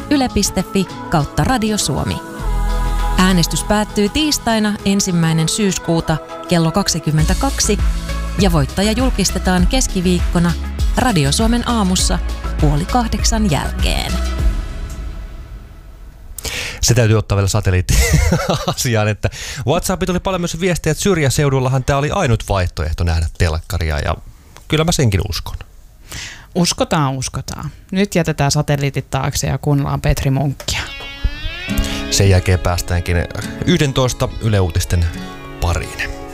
yle.fi/Radio Suomi. Äänestys päättyy tiistaina 1. syyskuuta kello 22 ja voittaja julkistetaan keskiviikkona Radio Suomen aamussa 7:30 jälkeen. Se täytyy ottaa vielä satelliittiasiaan, että WhatsAppit oli paljon myös viestejä, että syrjäseudullahan tämä oli ainut vaihtoehto nähdä telkkaria ja kyllä mä senkin uskon. Uskotaan. Nyt jätetään satelliitit taakse ja kuunnellaan Petri Munkkia. Sen jälkeen päästäänkin 11 Yle Uutisten pariin.